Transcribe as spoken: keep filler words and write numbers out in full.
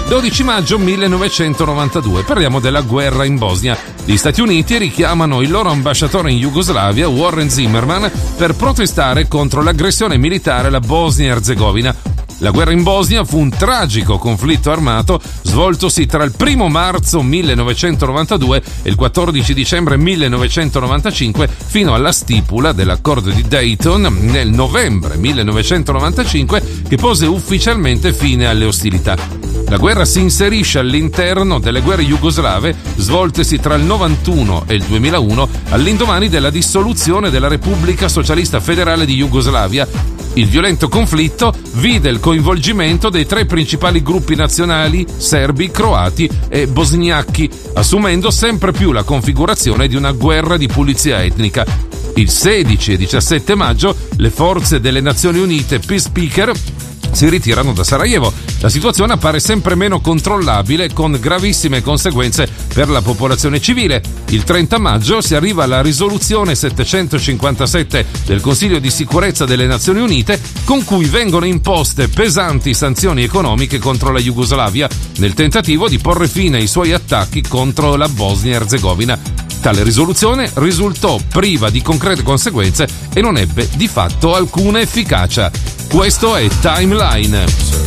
dodici maggio millenovecentonovantadue, parliamo della guerra in Bosnia. Gli Stati Uniti richiamano il loro ambasciatore in Jugoslavia, Warren Zimmerman, per protestare contro l'aggressione militare alla Bosnia-Erzegovina. La guerra in Bosnia fu un tragico conflitto armato svoltosi tra il primo marzo millenovecentonovantadue e il quattordici dicembre millenovecentonovantacinque fino alla stipula dell'accordo di Dayton nel novembre millenovecentonovantacinque, che pose ufficialmente fine alle ostilità. La guerra si inserisce all'interno delle guerre jugoslave svoltesi tra il novantuno e il duemilauno, all'indomani della dissoluzione della Repubblica Socialista Federale di Jugoslavia. Il violento conflitto vide il coinvolgimento dei tre principali gruppi nazionali, serbi, croati e bosniachi, assumendo sempre più la configurazione di una guerra di pulizia etnica. Il sedici e diciassette maggio le forze delle Nazioni Unite peacekeeper si ritirano da Sarajevo. La situazione appare sempre meno controllabile, con gravissime conseguenze per la popolazione civile. Il trenta maggio si arriva alla risoluzione settecentocinquantasette del Consiglio di Sicurezza delle Nazioni Unite, con cui vengono imposte pesanti sanzioni economiche contro la Jugoslavia, nel tentativo di porre fine ai suoi attacchi contro la Bosnia-Erzegovina. Tale risoluzione risultò priva di concrete conseguenze e non ebbe di fatto alcuna efficacia. Questo è Timeline.